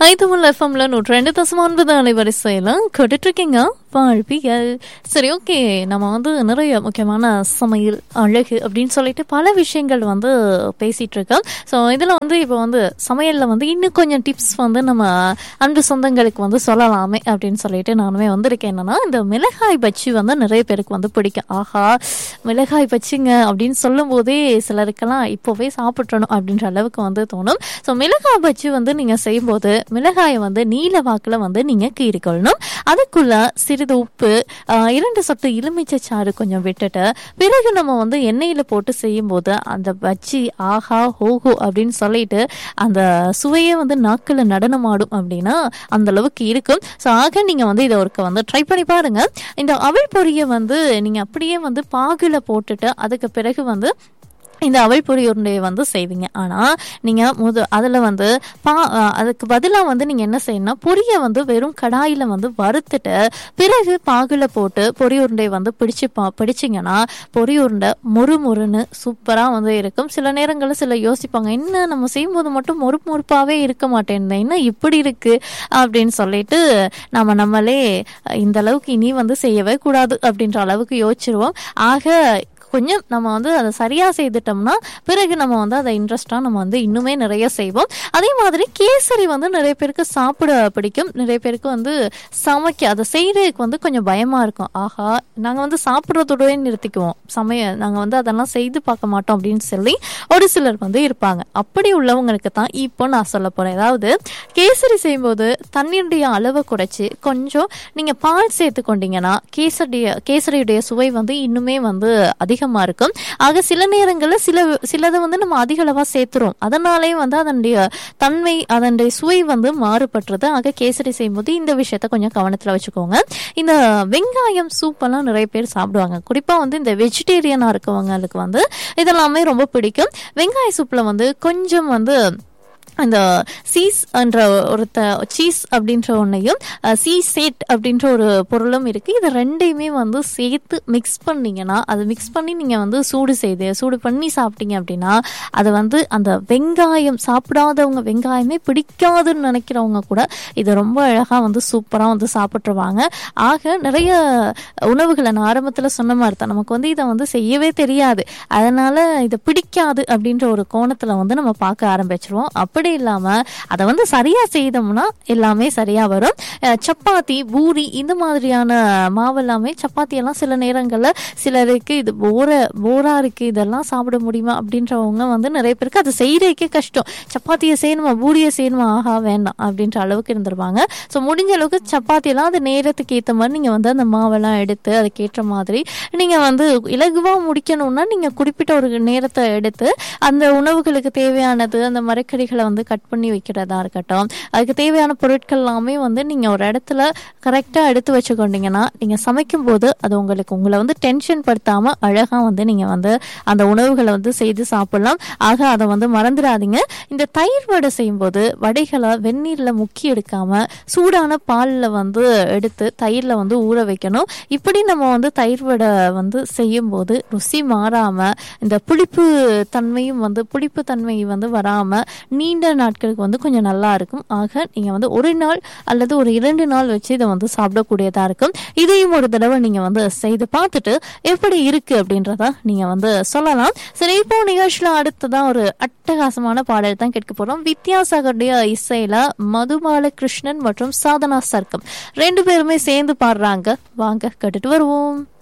ஐதமுல் எஃப்எம்ல 102.9 அலைவரிசையில கேட்டுட்டு இருக்கீங்க வாழ்வியல். சரி, ஓகே, நம்ம வந்து நிறைய முக்கியமான சமையல் அழகு அப்படின்னு சொல்லிட்டு பல விஷயங்கள் வந்து பேசிட்டு இருக்கோம். ஸோ இதில் வந்து இப்போ வந்து சமையலில் வந்து இன்னும் கொஞ்சம் டிப்ஸ் வந்து நம்ம அன்பு சொந்தங்களுக்கு வந்து சொல்லலாமே அப்படின்னு சொல்லிட்டு நானுமே வந்திருக்கேன். என்னன்னா, இந்த மிளகாய் பச்சி வந்து நிறைய பேருக்கு வந்து பிடிக்கும். ஆஹா, மிளகாய் பச்சிங்க அப்படின்னு சொல்லும் போதே சிலருக்கெல்லாம் இப்போவே சாப்பிட்றணும் அப்படின்ற அளவுக்கு வந்து தோணும். ஸோ மிளகாய் பச்சி வந்து நீங்கள் செய்யும்போது மிளகாயை வந்து நீல வாக்கில் வந்து நீங்கள் கீறிக்கொள்ளணும். அதுக்குள்ள சிறிது உப்பு, 2 சொட்டு எலுமிச்சை சாறு கொஞ்சம் விட்டுட்டு பிறகு நம்ம வந்து எண்ணெயில் போட்டு செய்யும்போது அந்த பச்சி ஆஹா ஹோஹோ அப்படின்னு சொல்லிட்டு அந்த சுவையே வந்து நாக்கில் நடனமாடும் அப்படின்னா அந்த அளவுக்கு இருக்கும். ஸோ ஆக நீங்கள் வந்து இதை ஒருக்க வந்து ட்ரை பண்ணி பாருங்க. இந்த அவல் பொரியை வந்து நீங்கள் அப்படியே வந்து பாகுல போட்டுட்டு அதுக்கு பிறகு வந்து இந்த அவல் பொரி உருண்டையை வந்து செய்வீங்க. ஆனால் நீங்கள் அதில் வந்து அதுக்கு பதிலாக வந்து நீங்கள் என்ன செய்யணும்னா, பொரியை வந்து வெறும் கடாயில் வந்து வறுத்துட்டு பிறகு பாகுல போட்டு பொரி உருண்டையை வந்து பிடிச்சிங்கன்னா பொரி உருண்டை மொறுன்னு சூப்பராக வந்து இருக்கும். சில நேரங்களில் சில யோசிப்பாங்க, என்ன நம்ம செய்யும்போது மட்டும் மொறுப்பாகவே இருக்க மாட்டேன், என்ன இப்படி இருக்குது அப்படின்னு சொல்லிட்டு நம்மளே இந்த அளவுக்கு இனி வந்து செய்யவே கூடாது அப்படின்ற அளவுக்கு யோசிச்சிருவோம். ஆக கொஞ்சம் நம்ம வந்து அதை சரியாக செய்துட்டோம்னா பிறகு நம்ம வந்து அதை இன்ட்ரெஸ்டாக நம்ம வந்து இன்னுமே நிறைய செய்வோம். அதே மாதிரி கேசரி வந்து நிறைய பேருக்கு சாப்பிட பிடிக்கும். நிறைய பேருக்கு வந்து அதை செய்கிறதுக்கு வந்து கொஞ்சம் பயமாக இருக்கும். ஆஹா, நாங்கள் வந்து சாப்பிட்றதோடவே நிறுத்திக்குவோம், நாங்கள் வந்து அதெல்லாம் செய்து பார்க்க மாட்டோம் அப்படின்னு சொல்லி ஒரு சிலர் வந்து இருப்பாங்க. அப்படி உள்ளவங்களுக்கு தான் இப்போ நான் சொல்ல போகிறேன். அதாவது கேசரி செய்யும்போது தண்ணியுடைய அளவை குறைச்சி கொஞ்சம் நீங்கள் பால் சேர்த்து கொண்டீங்கன்னா கேசரியுடைய சுவை வந்து இன்னுமே வந்து அதிகமாக இருக்கும். ஆக சில நேரங்களில் சிலதை வந்து நம்ம அதிக அளவாக சேர்த்துறோம், அதனாலே வந்து அதனுடைய தன்மை அதனுடைய சுவை வந்து மாறுபட்டுறது. ஆக கேசரி செய்யும்போது இந்த விஷயத்த கொஞ்சம் கவனத்தில் வச்சுக்கோங்க. இந்த வெங்காயம் சூப்பெல்லாம் நிறைய பேர் சாப்பிடுவாங்க. குறிப்பாக வந்து இந்த வெஜிடேரியனாக இருக்கவங்களுக்கு வந்து இதெல்லாமே ரொம்ப பிடிக்கும். வெங்காய சூப்பில் வந்து கொஞ்சம் வந்து அந்த சீஸ் அப்படின்ற ஒன்றையும் சீசேட் அப்படின்ற ஒரு பொருளும் இருக்குது. இது ரெண்டையுமே வந்து சேர்த்து மிக்ஸ் பண்ணிங்கன்னா, அது மிக்ஸ் பண்ணி நீங்கள் வந்து சூடு பண்ணி சாப்பிட்டீங்க அப்படின்னா அது வந்து அந்த வெங்காயம் சாப்பிடாதவங்க, வெங்காயமே பிடிக்காதுன்னு நினைக்கிறவங்க கூட இது ரொம்ப அழகாக வந்து சூப்பராக வந்து சாப்பிட்ருவாங்க. ஆக நிறைய உணவுகளை நான் ஆரம்பத்தில் சொன்ன மாதிரி தான், நமக்கு வந்து இதை வந்து செய்யவே தெரியாது, அதனால் இதை பிடிக்காது அப்படின்ற ஒரு கோணத்தில் வந்து நம்ம பார்க்க ஆரம்பிச்சிருவோம். அப்படி இல்லாமல் அதை வந்து சரியாக செய்தோம்னா எல்லாமே சரியாக வரும். சப்பாத்தி, பூரி இந்த மாதிரியான மாவெல்லாமே, சப்பாத்தியெல்லாம் சில நேரங்களில் சிலருக்கு இது போரா இருக்குது, இதெல்லாம் சாப்பிட முடியுமா அப்படின்றவங்க வந்து நிறைய பேருக்கு அது செய்கிறதுக்கே கஷ்டம். சப்பாத்தியை செய்யணுமா, பூரியை செய்யணுமா, ஆஹா வேண்டாம் அப்படின்ற அளவுக்கு இருந்துருவாங்க. ஸோ முடிஞ்ச அளவுக்கு சப்பாத்தியெல்லாம் அது நேரத்துக்கு ஏற்ற மாதிரி நீங்கள் வந்து அந்த மாவெல்லாம் எடுத்து அதுக்கேற்ற மாதிரி நீங்கள் வந்து இலகுவாக முடிக்கணும்னா நீங்கள் குறிப்பிட்ட ஒரு நேரத்தை எடுத்து அந்த உணவுகளுக்கு தேவையானது அந்த மரக்கறிகளை வந்து கட் பண்ணி வைக்கிறதா இருக்கட்டும், அதுக்கு தேவையான பொருட்கள் எல்லாமே வந்து நீங்கள் ஒரு இடத்துல கரெக்டாக எடுத்து வச்சுக்கொண்டீங்கன்னா நீங்கள் சமைக்கும் போது அது உங்களை வந்து டென்ஷன் படுத்தாமல் அழகாக வந்து நீங்கள் வந்து அந்த உணவுகளை வந்து செய்து சாப்பிடலாம். ஆக அதை வந்து மறந்துடாதீங்க. இந்த தயிர் வடை செய்யும்போது வடைகளை வெந்நீரில் முக்கி எடுக்காமல் சூடான பாலில் வந்து எடுத்து தயிரில் வந்து ஊற வைக்கணும். இப்படி நம்ம வந்து தயிர் வடை வந்து செய்யும்போது ருசி மாறாமல் இந்த புளிப்பு தன்மை வந்து வராமல் நீண்ட நாட்களுக்கு வந்து கொஞ்சம் நல்லா இருக்கும். ஆக நீங்கள் வந்து ஒரு நாள் அல்லது ஒரு 2 நாள் வச்சு இதை வந்து சாப்பிடக்கூடியதாக இருக்கும். இதையும் ஒரு தடவை நீங்கள் வந்து செய்து பார்த்துட்டு எப்படி இருக்குது அப்படின்றத நீங்கள் வந்து சொல்லலாம். சரி, இப்போ நிகழ்ச்சியில் அடுத்ததான் ஒரு அட்டகாசமான பாடல் தான் கேட்க போகிறோம். வித்யாசாகருடைய இசையில் மதுபாலகிருஷ்ணன் மற்றும் சாதனா சர்க்கம் 2 பேருமே சேர்ந்து பாடுறாங்க. வாங்க கேட்டுட்டு வருவோம்.